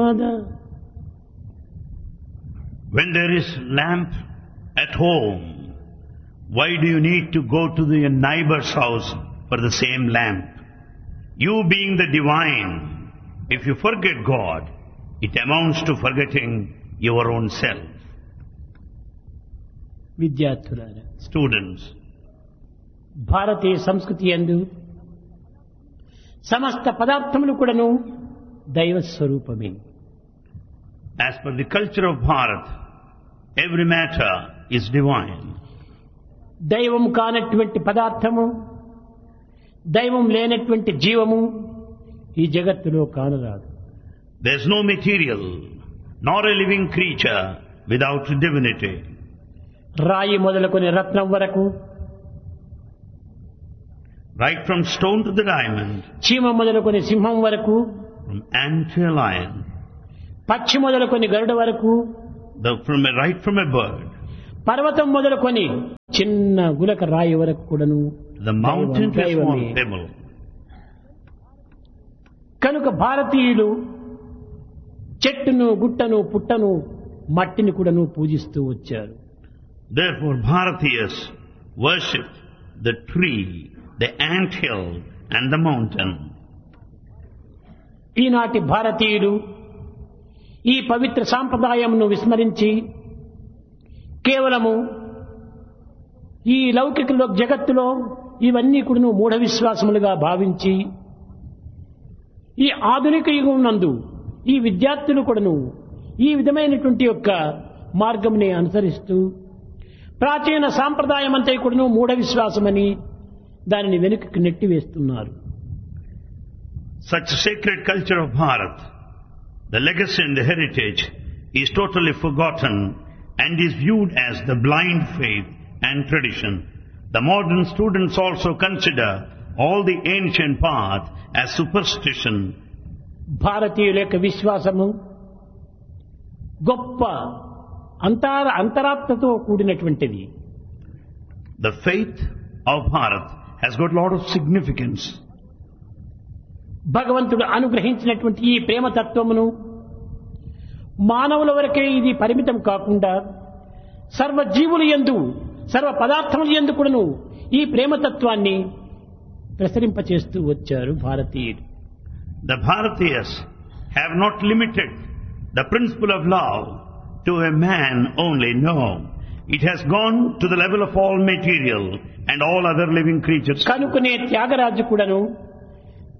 Prasada. When there is lamp at home, why do you need to go to the neighbor's house for the same lamp? You being the divine, if you forget God, it amounts to forgetting your own self. విద్యార్థులారా, Students, భారతీయ సంస్కృతి యందు సమస్త పదార్థములు కూడాను దైవ స్వరూపమే. as per the culture of Bharat, every matter is divine. దైవం కానటువంటి పదార్థము, దైవం లేనటువంటి జీవము ఈ జగత్తులో కానరాదు. There is no material, nor a living creature without divinity. రాయి మొదలుకొని రత్నం వరకు, Right from stone to the diamond, చీమ మొదలుకొని సింహం వరకు, from ant to a lion, పక్షి మొదలుకొని గరుడ వరకు, right from a bird, పర్వతం మొదలుకొని చిన్న గులక రాయి వరకు కూడాను the mountain to a small దైవమే. pebble. కనుక భారతీయులు చెట్టును, గుట్టను, పుట్టను, మట్టిని కూడాను పూజిస్తూ వచ్చారు. Therefore, Bharatiyas worship the tree, the ant hill and the mountain. ఈనాటి భారతీయులు ఈ పవిత్ర సాంప్రదాయమును విస్మరించి కేవలము ఈ లౌకిక జగత్తులో ఇవన్నీ కూడాను మూఢ విశ్వాసములుగా భావించి ఈ ఆధునిక యుగం నందు ఈ విద్యార్థులు కూడాను ఈ విధమైనటువంటి యొక్క మార్గముని అనుసరిస్తూ ప్రాచీన సాంప్రదాయం అంతా కూడాను మూఢ విశ్వాసమని దానిని వెనుకకు నెట్టివేస్తున్నారు. Such sacred culture of Bharat, the legacy and the heritage, is totally forgotten and is viewed as the blind faith and tradition. The modern students also consider all the ancient path as superstition. భారతీయుల యొక్క విశ్వాసము గొప్ప అంతరాత్మతో కూడినటువంటిది. The faith of Bharat has got a lot of significance. భగవంతుడు అనుగ్రహించినటువంటి ఈ ప్రేమతత్వమును మానవుల వరకే ఇది పరిమితం కాకుండా సర్వ జీవుల యందు, సర్వ పదార్థముల యందు కూడాను ఈ ప్రేమతత్వాన్ని ప్రసరింపచేస్తూ వచ్చారు భారతీయులు. The Bharatiyas have not limited the principle of love to a man only. No, it has gone to the level of all material and all other living creatures. కనుకనే త్యాగరాజు కూడాను